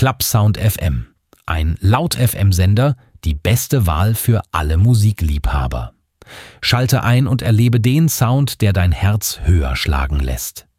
Clubsound FM. Ein Laut-FM-Sender, die beste Wahl für alle Musikliebhaber. Schalte ein und erlebe den Sound, der dein Herz höher schlagen lässt.